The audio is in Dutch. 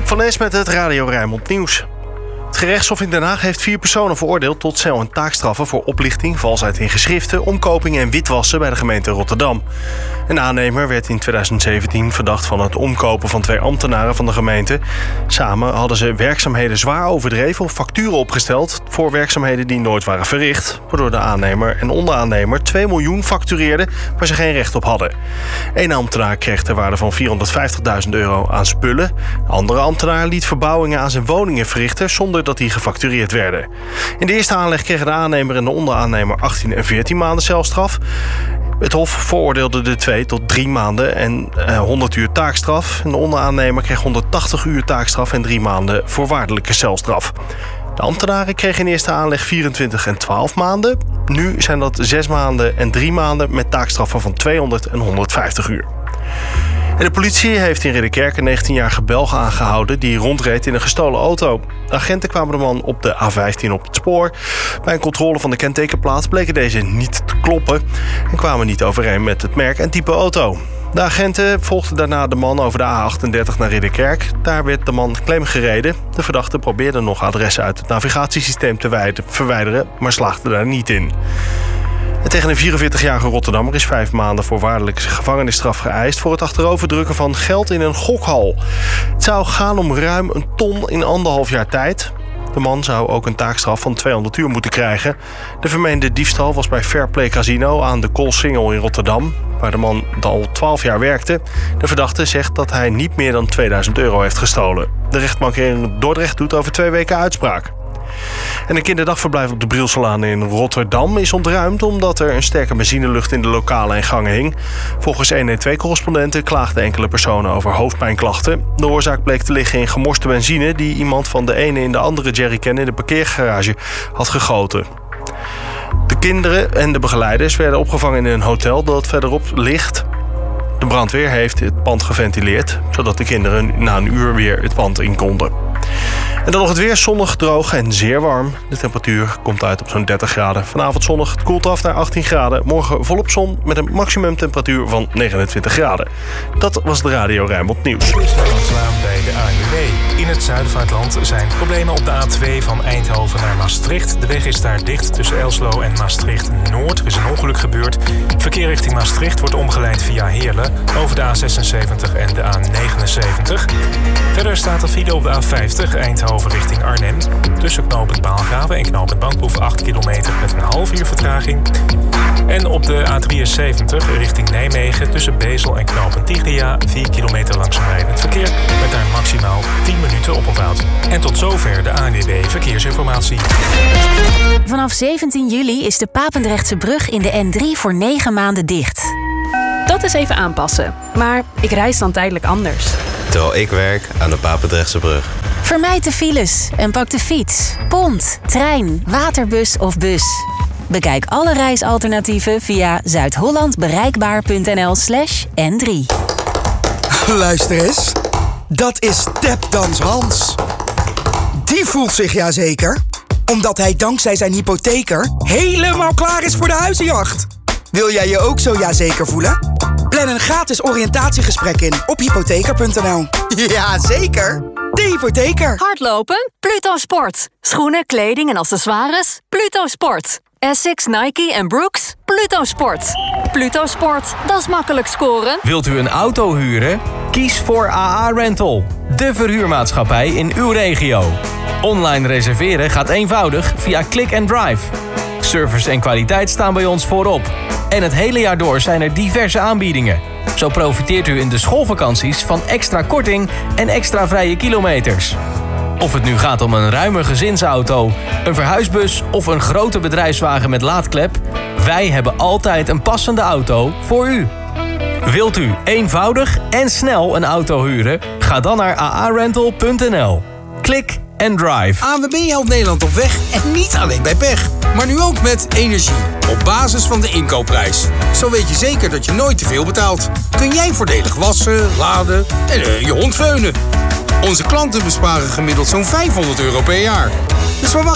Joep van Nes met het Radio Rijnmond Nieuws. Het gerechtshof in Den Haag heeft 4 personen veroordeeld tot cel- en taakstraffen voor oplichting, valsheid in geschriften, omkoping en witwassen bij de gemeente Rotterdam. Een aannemer werd in 2017 verdacht van het omkopen van 2 ambtenaren van de gemeente. Samen hadden ze werkzaamheden zwaar overdreven of facturen opgesteld voor werkzaamheden die nooit waren verricht, waardoor de aannemer en onderaannemer 2 miljoen factureerden waar ze geen recht op hadden. Eén ambtenaar kreeg ter waarde van €450.000 aan spullen. De andere ambtenaar liet verbouwingen aan zijn woningen verrichten zonder dat die gefactureerd werden. In de eerste aanleg kregen de aannemer en de onderaannemer 18 en 14 maanden celstraf. Het Hof veroordeelde de 2 tot 3 maanden en 100 uur taakstraf. En de onderaannemer kreeg 180 uur taakstraf en 3 maanden voorwaardelijke celstraf. De ambtenaren kregen in eerste aanleg 24 en 12 maanden. Nu zijn dat 6 maanden en 3 maanden met taakstraffen van 200 en 150 uur. En de politie heeft in Ridderkerk een 19-jarige Belg aangehouden die rondreed in een gestolen auto. De agenten kwamen de man op de A15 op het spoor. Bij een controle van de kentekenplaat bleken deze niet te kloppen en kwamen niet overeen met het merk en type auto. De agenten volgden daarna de man over de A38 naar Ridderkerk. Daar werd de man claim gereden. De verdachte probeerde nog adressen uit het navigatiesysteem te verwijderen, maar slaagde daar niet in. En tegen een 44-jarige Rotterdammer is 5 maanden voorwaardelijke gevangenisstraf geëist voor het achteroverdrukken van geld in een gokhal. Het zou gaan om ruim 1 ton in 1,5 jaar tijd. De man zou ook een taakstraf van 200 uur moeten krijgen. De vermeende diefstal was bij Fairplay Casino aan de Koolsingel in Rotterdam, waar de man al 12 jaar werkte. De verdachte zegt dat hij niet meer dan €2000 heeft gestolen. De rechtbank in Dordrecht doet over 2 weken uitspraak. En een kinderdagverblijf op de Brielselaan in Rotterdam is ontruimd omdat er een sterke benzinelucht in de lokalen en gangen hing. Volgens 112-correspondenten klaagden enkele personen over hoofdpijnklachten. De oorzaak bleek te liggen in gemorste benzine die iemand van de ene in de andere jerrycan in de parkeergarage had gegoten. De kinderen en de begeleiders werden opgevangen in een hotel dat verderop ligt. De brandweer heeft het pand geventileerd, zodat de kinderen na een uur weer het pand in konden. En dan nog het weer, zonnig, droog en zeer warm. De temperatuur komt uit op zo'n 30 graden. Vanavond zonnig, het koelt af naar 18 graden. Morgen volop zon met een maximumtemperatuur van 29 graden. Dat was de Radio Rijnmond Nieuws. Bij de ANWB. In het zuiden van het land zijn problemen op de A2 van Eindhoven naar Maastricht. De weg is daar dicht tussen Elslo en Maastricht-Noord. Er is een ongeluk gebeurd. Verkeer richting Maastricht wordt omgeleid via Heerlen over de A76 en de A79. Verder staat er file op de A50 Eindhoven richting Arnhem. Tussen knooppunt Baalgraven en knooppunt Bankhoef 8 kilometer met een half uur vertraging. En op de A73 richting Nijmegen tussen Bezel en knooppunt Tigria 4 kilometer langzaam rijdend verkeer met daar maximaal 10 minuten oponthoud. En tot zover de ANWB Verkeersinformatie. Vanaf 17 juli is de Papendrechtse brug in de N3 voor 9 maanden dicht. Dat is even aanpassen, maar ik reis dan tijdelijk anders. Terwijl ik werk aan de Papendrechtse brug. Vermijd de files en pak de fiets, pont, trein, waterbus of bus. Bekijk alle reisalternatieven via zuidhollandbereikbaar.nl/N3. Luister eens, dat is Tapdans Hans. Die voelt zich ja zeker, omdat hij dankzij zijn hypotheker helemaal klaar is voor de huizenjacht. Wil jij je ook zo ja zeker voelen? Plan een gratis oriëntatiegesprek in op hypotheker.nl. Ja, zeker. De hypotheker. Hardlopen? Pluto Sport. Schoenen, kleding en accessoires? Pluto Sport. Essex, Nike en Brooks? Pluto Sport. Pluto Sport, dat is makkelijk scoren. Wilt u een auto huren? Kies voor AA Rental, de verhuurmaatschappij in uw regio. Online reserveren gaat eenvoudig via Click and Drive. Service en kwaliteit staan bij ons voorop. En het hele jaar door zijn er diverse aanbiedingen. Zo profiteert u in de schoolvakanties van extra korting en extra vrije kilometers. Of het nu gaat om een ruime gezinsauto, een verhuisbus of een grote bedrijfswagen met laadklep, wij hebben altijd een passende auto voor u. Wilt u eenvoudig en snel een auto huren? Ga dan naar aarental.nl. Klik en drive. ANWB helpt Nederland op weg en niet alleen bij pech. Maar nu ook met energie. Op basis van de inkoopprijs. Zo weet je zeker dat je nooit te veel betaalt. Kun jij voordelig wassen, laden en je hond veunen. Onze klanten besparen gemiddeld zo'n €500 per jaar. Dus waar wacht